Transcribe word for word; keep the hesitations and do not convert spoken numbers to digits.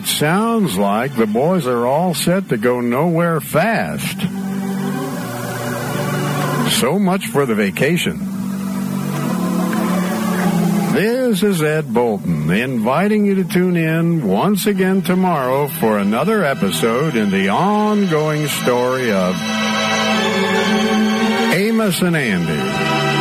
it sounds like the boys are all set to go nowhere fast. So much for the vacation. This is Ed Bolton, inviting you to tune in once again tomorrow for another episode in the ongoing story of Amos and Andy.